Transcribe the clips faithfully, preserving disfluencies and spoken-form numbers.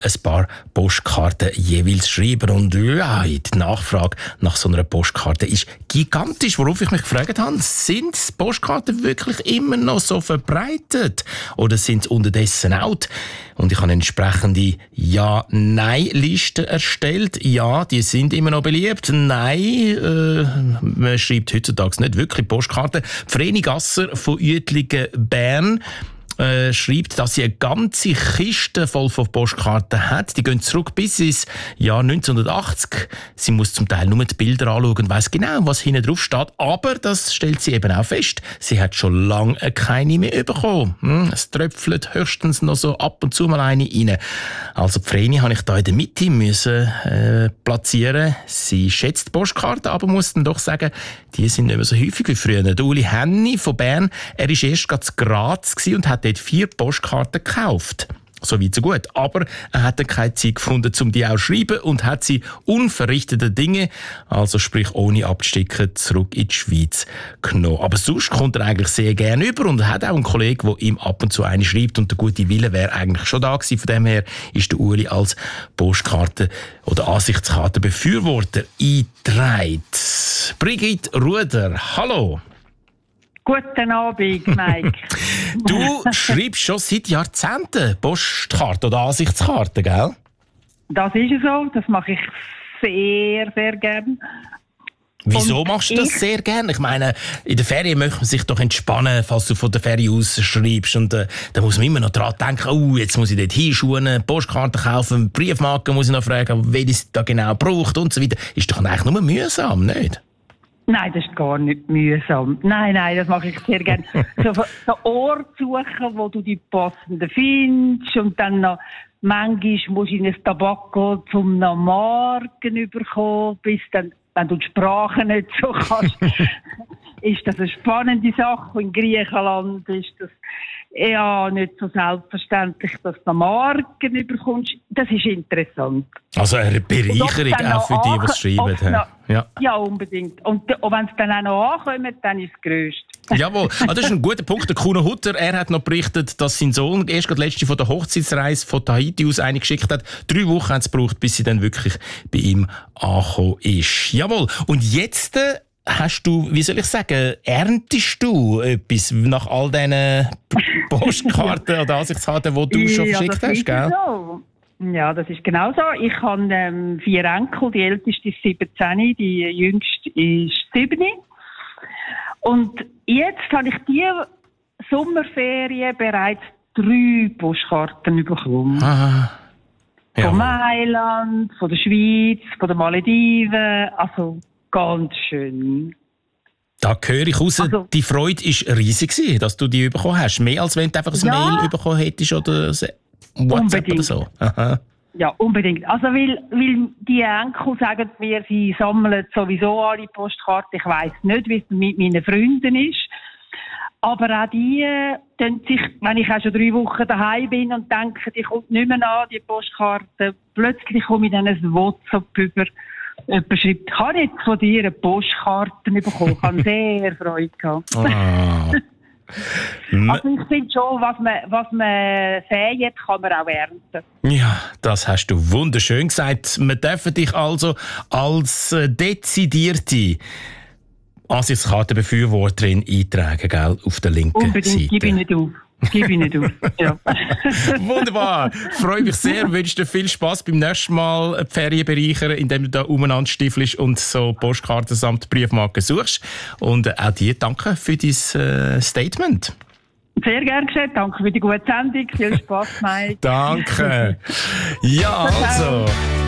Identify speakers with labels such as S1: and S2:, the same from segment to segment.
S1: ein paar Postkarten jeweils schreiben. Und ja, die Nachfrage nach so einer Postkarte ist gigantisch. Worauf ich mich gefragt habe, sind Postkarten wirklich immer noch so verbreitet? Oder sind sie unterdessen out? Und ich habe eine entsprechende Ja-Nein-Liste erstellt. Ja, die sind immer noch beliebt. Nein, äh, man schreibt heutzutage nicht wirklich Postkarten. Vreni Gasser von Uetligen, Bern, Äh, schreibt, dass sie eine ganze Kiste voll von Postkarten hat. Die gehen zurück bis ins Jahr neunzehnhundertachtzig. Sie muss zum Teil nur die Bilder anschauen und weiss genau, was hinten drauf steht. Aber das stellt sie eben auch fest. Sie hat schon lange keine mehr bekommen. Hm, es tröpfelt höchstens noch so ab und zu mal eine rein. Also die Vreni habe ich da in der Mitte müssen, äh, platzieren. Sie schätzt Postkarten, aber muss dann doch sagen, die sind nicht mehr so häufig wie früher. Der Uli Henny von Bern, er war erst gerade in Graz und hat dort vier Postkarten gekauft. So weit, so gut. Aber er hat dann keine Zeit gefunden, um die auch zu schreiben und hat sie unverrichtete Dinge, also sprich ohne abzusticken, zurück in die Schweiz genommen. Aber sonst kommt er eigentlich sehr gerne über und er hat auch einen Kollegen, der ihm ab und zu eine schreibt und der gute Wille wäre eigentlich schon da gewesen. Von dem her ist der Uli als Postkarte- oder Ansichtskartenbefürworter eingetragen. Brigitte Ruder, hallo.
S2: Guten Abend, Mike.
S1: Du schreibst schon seit Jahrzehnten Postkarten oder Ansichtskarten, gell?
S2: Das ist so, das mache ich sehr, sehr gern.
S1: Wieso
S2: Und
S1: machst du das
S2: ich,
S1: sehr gern? Ich meine, in der Ferien möchte man sich doch entspannen, falls du von der Ferie aus schreibst. Und äh, da muss man immer noch dran denken, oh, jetzt muss ich dort hinschuhen, Postkarten kaufen, Briefmarken muss ich noch fragen, wer es da genau braucht und so weiter. Ist doch eigentlich nur mühsam, nicht?
S2: Nein, das ist gar nicht mühsam. Nein, nein, das mache ich sehr gerne. So, so Ort suchen, wo du die passenden findest und dann noch, manchmal musst du in ein Tabak zum noch Marken überkommen, bis dann, wenn du die Sprache nicht so kannst, ist das eine spannende Sache. In Griechenland ist das ja nicht so selbstverständlich, dass du Marken überkommst. Das ist interessant.
S1: Also eine Bereicherung auch für die, die es schreiben.
S2: Noch,
S1: ja.
S2: ja, unbedingt. Und, und wenn es dann auch noch ankommt, dann ist es grösst.
S1: Jawohl, ah, das ist ein guter Punkt. Der Kuno Hutter, er hat noch berichtet, dass sein Sohn erst gerade letzte von der Hochzeitsreise von Tahiti aus eine geschickt hat. Drei Wochen hat es gebraucht, bis sie dann wirklich bei ihm angekommen ist. Jawohl. Und jetzt äh, hast du, wie soll ich sagen, erntest du etwas nach all diesen Postkarten oder Ansichtskarten, die du
S2: ja,
S1: schon verschickt hast, gell?
S2: So. Ja, das ist genau so. Ich habe ähm, vier Enkel, die älteste ist siebzehn, die jüngste ist sieben. Und jetzt habe ich diese Sommerferien bereits drei Postkarten bekommen.
S1: Ah, ja.
S2: Von Mailand, von der Schweiz, von den Malediven. Also ganz schön.
S1: Da höre ich raus,
S2: also,
S1: die Freude war riesig, dass du die bekommen hast. Mehr als wenn du einfach ein
S2: ja,
S1: Mail bekommen hättest oder WhatsApp
S2: unbedingt.
S1: oder so. Aha.
S2: Ja, unbedingt. Also, weil, weil die Enkel sagen mir, sie sammeln sowieso alle Postkarten. Ich weiss nicht, wie es mit meinen Freunden ist. Aber auch die, äh, sich, wenn ich auch schon drei Wochen daheim bin und denke, die kommt nicht mehr an, die Postkarte, plötzlich komme ich dann ein WhatsApp über. Jemand schreibt, habe ich jetzt von dir eine Postkarte bekommen? Ich habe sehr Freude gehabt.
S1: Ah.
S2: Also ich finde schon, was man, was man säet, kann man auch ernten.
S1: Ja, das hast du wunderschön gesagt. Wir dürfen dich also als äh, dezidierte Ansichtskartenbefürworterin eintragen, gell, auf der linken
S2: Unbedingt,
S1: Seite.
S2: gib ich nicht auf. Gib ich nicht auf. Ja.
S1: Wunderbar. Freue mich sehr. Wünsche dir viel Spass beim nächsten Mal die Ferien bereichern, indem du da umeinander stiefelst und so Postkarten samt Briefmarken suchst. Und äh, auch dir danke für dein äh, Statement.
S2: Sehr gerne geschehen. Danke für die gute Sendung. Viel Spass, Mike.
S1: Danke. Ja, also.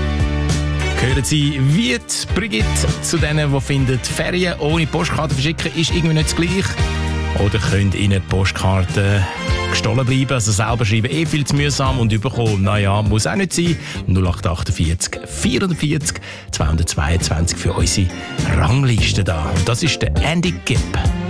S1: Hören Sie, wie die Brigitte zu denen, die finden, Ferien ohne Postkarten verschicken ist irgendwie nicht das Gleiche. Oder könnt Ihnen Postkarten gestohlen bleiben, also selber schreiben, eh viel zu mühsam und überkommen. Naja, muss auch nicht sein. null acht achtundvierzig vierundvierzig zweihundertzweiundzwanzig für unsere Rangliste da. Und das ist der Andy Gibb.